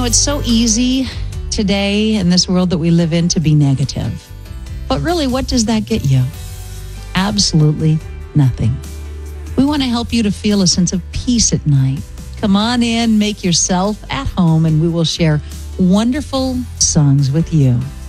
It's so easy today in this world that we live in to be negative. But really, what does that get you? Absolutely nothing. We want to help you to feel a sense of peace at night. Come on in, make yourself at home, and we will share wonderful songs with you.